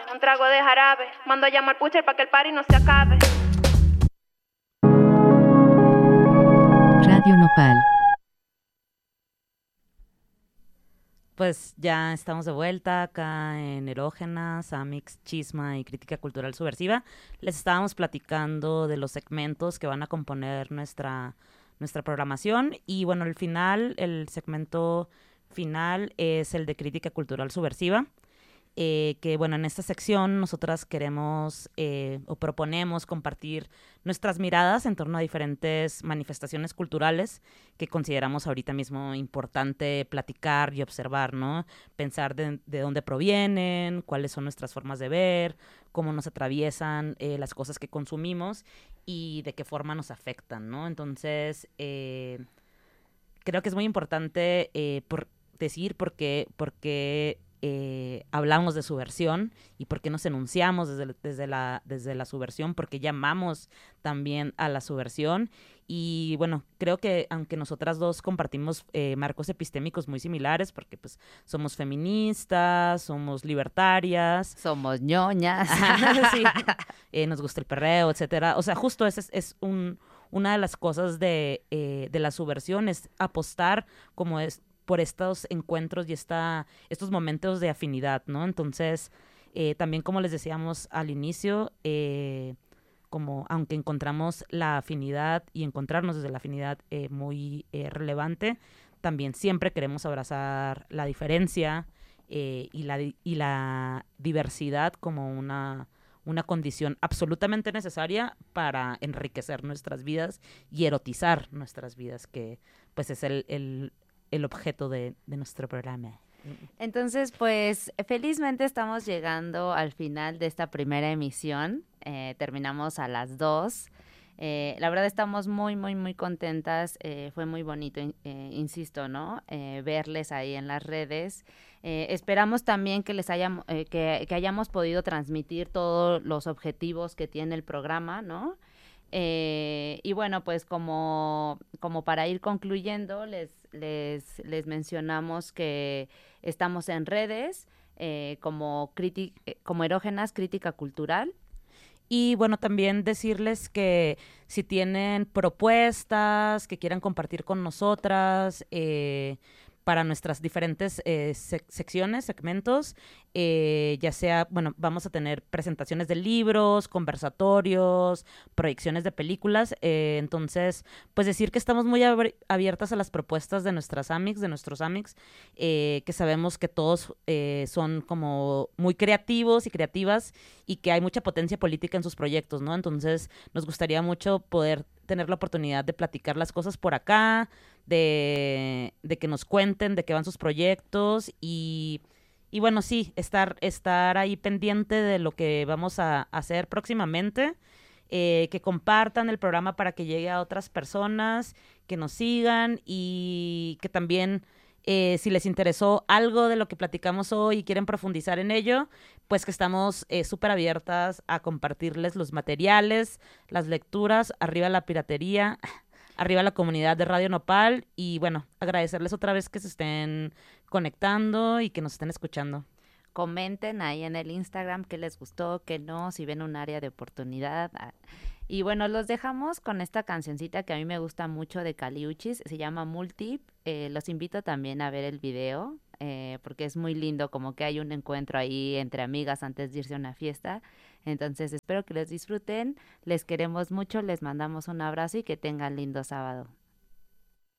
un trago de jarabe. Mando a llamar al pusher para que el party no se acabe. Radio Nopal. Pues ya estamos de vuelta acá en Erógenas, Amix, Chisma y Crítica Cultural Subversiva. Les estábamos platicando de los segmentos que van a componer nuestra programación. Y bueno, el segmento final es el de Crítica Cultural Subversiva. Que bueno, en esta sección nosotras queremos o proponemos compartir nuestras miradas en torno a diferentes manifestaciones culturales que consideramos ahorita mismo importante platicar y observar, ¿no? Pensar de dónde provienen, cuáles son nuestras formas de ver, cómo nos atraviesan las cosas que consumimos y de qué forma nos afectan, ¿no? Entonces, creo que es muy importante decir por qué hablamos de subversión y por qué nos enunciamos desde la subversión, porque llamamos también a la subversión. Y bueno, creo que aunque nosotras dos compartimos marcos epistémicos muy similares, porque pues somos feministas, somos libertarias, somos ñoñas, sí, nos gusta el perreo, etcétera. O sea, justo una de las cosas de la subversión es apostar como es por estos encuentros y estos momentos de afinidad, ¿no? Entonces, también como les decíamos al inicio, como aunque encontramos la afinidad y encontrarnos desde la afinidad muy relevante, también siempre queremos abrazar la diferencia y la diversidad como una condición absolutamente necesaria para enriquecer nuestras vidas y erotizar nuestras vidas, que pues es el objeto de nuestro programa. Entonces, pues, felizmente estamos llegando al final de esta primera emisión. Terminamos a las 2. La verdad estamos muy, muy, muy contentas. Fue muy bonito, insisto, ¿no? Verles ahí en las redes. Esperamos también que que hayamos podido transmitir todos los objetivos que tiene el programa, ¿no? Y bueno, pues como para ir concluyendo, les mencionamos que estamos en redes como Erógenas Crítica Cultural. Y bueno, también decirles que si tienen propuestas que quieran compartir con nosotras, para nuestras diferentes secciones, segmentos, ya sea, bueno, vamos a tener presentaciones de libros, conversatorios, proyecciones de películas, entonces, pues decir que estamos muy abiertas a las propuestas de nuestros amics, que sabemos que todos son como muy creativos y creativas y que hay mucha potencia política en sus proyectos, ¿no? Entonces, nos gustaría mucho poder tener la oportunidad de platicar las cosas por acá, de que nos cuenten de qué van sus proyectos y bueno, sí, estar ahí pendiente de lo que vamos a hacer próximamente, que compartan el programa para que llegue a otras personas, que nos sigan y que también si les interesó algo de lo que platicamos hoy y quieren profundizar en ello, pues que estamos súper abiertas a compartirles los materiales, las lecturas, arriba la piratería, arriba la comunidad de Radio Nopal y bueno, agradecerles otra vez que se estén conectando y que nos estén escuchando. Comenten ahí en el Instagram qué les gustó, qué no, si ven un área de oportunidad. Y bueno, los dejamos con esta cancioncita que a mí me gusta mucho de Caliuchis, se llama Multi. Los invito también a ver el video, porque es muy lindo, como que hay un encuentro ahí entre amigas antes de irse a una fiesta. Entonces espero que les disfruten, les queremos mucho, les mandamos un abrazo y que tengan lindo sábado.